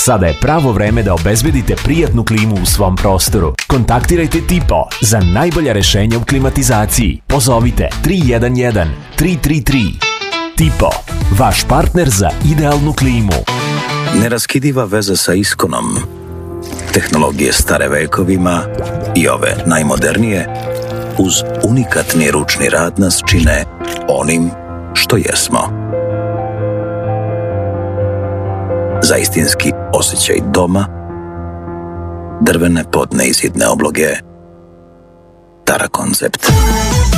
Sada je pravo vreme da obezbedite prijatnu klimu u svom prostoru. Kontaktirajte Tipo za najbolja rešenja u klimatizaciji. Pozovite 311 333. Tipo, vaš partner za idealnu klimu. Neraskidiva veza sa Iskonom. Tehnologije stare vekovima i ove najmodernije, uz unikatni ručni rad nas čine onim što jesmo. Za istinski osjećaj doma, drvene podne i zidne obloge, Tara Koncept.